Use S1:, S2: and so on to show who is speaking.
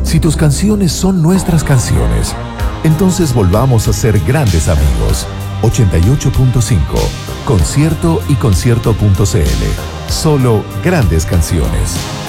S1: Si tus canciones son nuestras canciones, entonces volvamos a ser grandes amigos. 88.5, Concierto y concierto.cl. Solo grandes canciones.